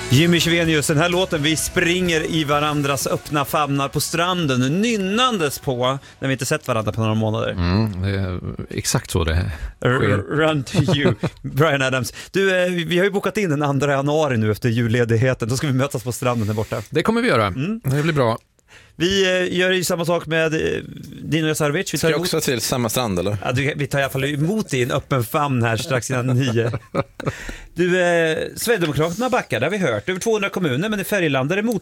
Jimmy Chevenius, den här låten Vi springer i varandras öppna famnar på stranden, nynnandes på när vi inte sett varandra på några månader. Det är exakt så det sker. Run to you, Bryan Adams. Du, vi har ju bokat in den 2 januari nu efter julledigheten. Då ska vi mötas på stranden där borta. Det kommer vi göra. Det blir bra. Vi gör ju samma sak med Dino Jasarovic. Vi ska också till samma strand, eller? Ja, vi tar i alla fall emot din öppen famn här strax innan 9. Du, Sverigedemokraterna backar, det har vi hört. Över 200 kommuner, men det Färgelanda är